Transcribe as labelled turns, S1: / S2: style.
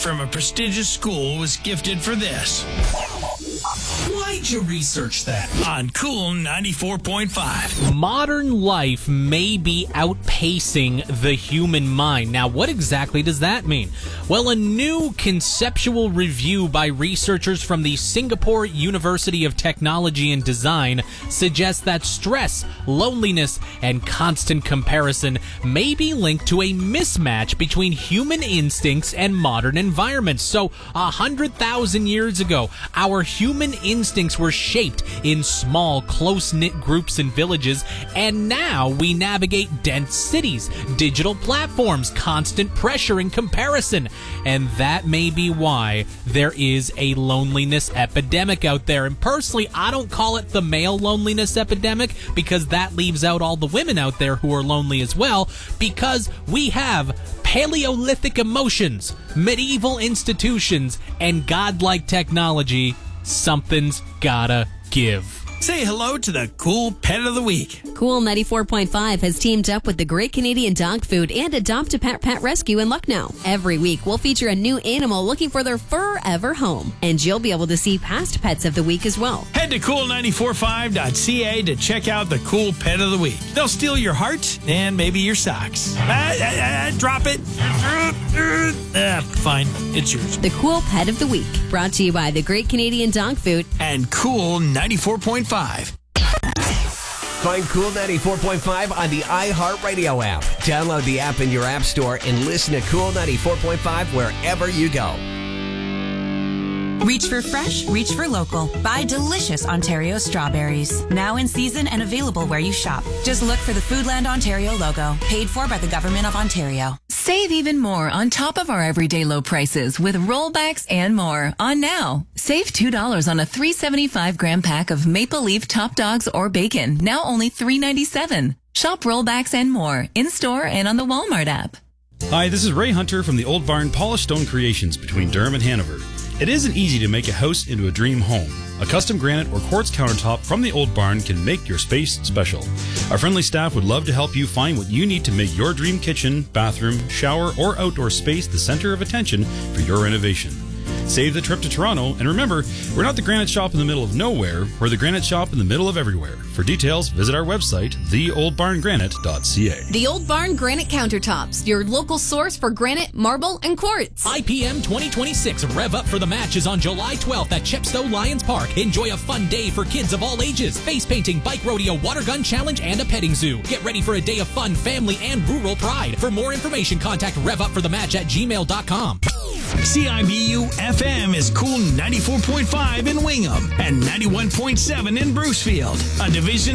S1: from a prestigious school was gifted for this. Why'd you research that? On Cool 94.5.
S2: Modern life may be outpacing the human mind. Now, what exactly does that mean? Well, a new conceptual review by researchers from the Singapore University of Technology and Design suggests that stress, loneliness, and constant comparison may be linked to a mismatch between human instincts and modern environments. So, 100,000 years ago, our human instincts were shaped in small, close-knit groups and villages, and now we navigate dense cities, digital platforms, constant pressure and comparison. And that may be why there is a loneliness epidemic out there. And personally, I don't call it the male loneliness epidemic, because that leaves out all the women out there who are lonely as well, because we have Paleolithic emotions, medieval institutions, and godlike technology. Something's gotta give.
S1: Say hello to the Cool Pet of the Week.
S3: Cool 94.5 has teamed up with the Great Canadian Dog Food and Adopt a Pet Pet Rescue in Lucknow. Every week, we'll feature a new animal looking for their forever home. And you'll be able to see past pets of the week as well.
S1: Head to cool945.ca to check out the Cool Pet of the Week. They'll steal your heart and maybe your socks. Drop it. Fine. It's yours.
S3: The Cool Pet of the Week, brought to you by the Great Canadian Dog Food
S1: and Cool 94.5.
S4: Find Cool 94.5 on the iHeartRadio app. Download the app in your app store and listen to Cool 94.5 wherever you go.
S5: Reach for fresh, reach for local. Buy delicious Ontario strawberries. Now in season and available where you shop. Just look for the Foodland Ontario logo. Paid for by the Government of Ontario.
S6: Save even more on top of our everyday low prices with rollbacks and more on now. Save $2 on a 375-gram pack of Maple Leaf Top Dogs or bacon. Now only $3.97. Shop rollbacks and more in-store and on the Walmart app.
S7: Hi, this is Ray Hunter from the Old Barn Polished Stone Creations between Durham and Hanover. It isn't easy to make a house into a dream home. A custom granite or quartz countertop from the Old Barn can make your space special. Our friendly staff would love to help you find what you need to make your dream kitchen, bathroom, shower, or outdoor space the center of attention for your renovation. Save the trip to Toronto, and remember, we're not the granite shop in the middle of nowhere, we're the granite shop in the middle of everywhere. For details, visit our website, theoldbarngranite.ca.
S8: The Old Barn Granite Countertops, your local source for granite, marble, and quartz.
S2: IPM 2026 Rev Up for the Match is on July 12th at Chepstow Lions Park. Enjoy a fun day for kids of all ages. Face painting, bike rodeo, water gun challenge, and a petting zoo. Get ready for a day of fun, family, and rural pride. For more information, contact revupforthematch@gmail.com.
S1: CIBU FM is Cool 94.5 in Wingham and 91.7 in Brucefield, a division